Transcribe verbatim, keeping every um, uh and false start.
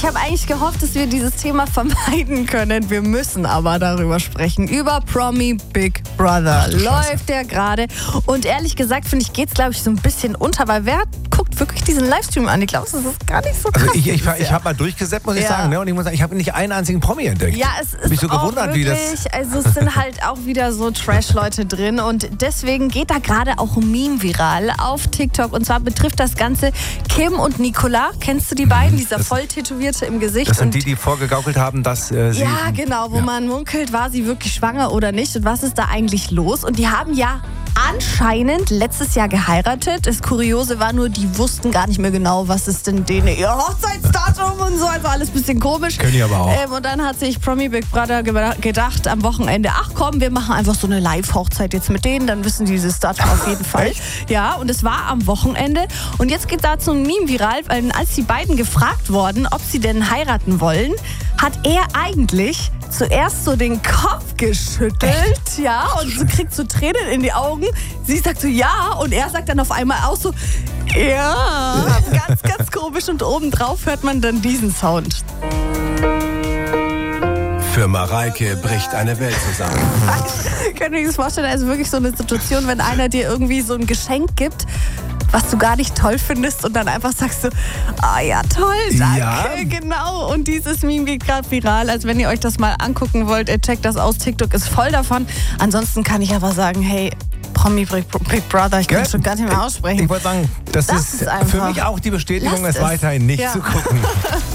ich habe eigentlich gehofft, dass wir dieses Thema vermeiden können. Wir müssen aber darüber sprechen. Über Promi Big Brother. Ach, läuft der gerade. Und ehrlich gesagt, finde ich, geht es, glaube ich, so ein bisschen unter, weil wer guckt wirklich diesen Livestream an? Ich glaube, das ist gar nicht so krass. Also ich ich, ich habe mal durchgesäppt, muss ich Ja. sagen. Ne? Und ich muss sagen, ich habe nicht einen einzigen Promi entdeckt. Ja, es ist Mich so auch gewundert, wirklich, wie das... also es sind halt auch wieder so Trash-Leute drin und deswegen geht da gerade auch ein Meme viral auf TikTok und zwar betrifft das Ganze Kim und Nicola. Kennst du die beiden? Dieser das- voll Tätowierte im Gesicht. Das sind und die, die vorgegaukelt haben, dass äh, sie... ja, genau, wo Ja. man munkelt, war sie wirklich schwanger oder nicht und was ist da eigentlich los? Und die haben ja anscheinend letztes Jahr geheiratet. Das Kuriose war nur, die wussten gar nicht mehr genau, was ist denn denen ihr Hochzeitsdatum und so, also alles ein bisschen komisch. Können die aber auch. Ähm, und dann hat sich Promi Big Brother ge- gedacht am Wochenende, ach komm, wir machen einfach so eine Live-Hochzeit jetzt mit denen, dann wissen die dieses Datum auf jeden Fall. Echt? Ja, und es war am Wochenende und jetzt geht dazu ein Meme viral, weil als die beiden gefragt wurden, ob sie denn heiraten wollen, hat er eigentlich zuerst so den Kopf geschüttelt, ja, und so kriegt so Tränen in die Augen. Sie sagt so ja und er sagt dann auf einmal auch so ja, ganz, ganz komisch und obendrauf hört man dann diesen Sound. Für Mareike bricht eine Welt zusammen. Könnt ihr euch das vorstellen? Also wirklich so eine Situation, wenn einer dir irgendwie so ein Geschenk gibt, was du gar nicht toll findest und dann einfach sagst du, ah ja, toll, danke, Ja. genau. Und dieses Meme geht gerade viral. Also wenn ihr euch das mal angucken wollt, ihr checkt das aus. TikTok ist voll davon. Ansonsten kann ich aber sagen, hey, Promi Big Big Brother, ich kann Gell? es schon gar nicht mehr Ich aussprechen. wollte sagen, das, Das ist, ist einfach- für mich auch die Bestätigung, Lasst es es. weiterhin nicht Ja. zu gucken.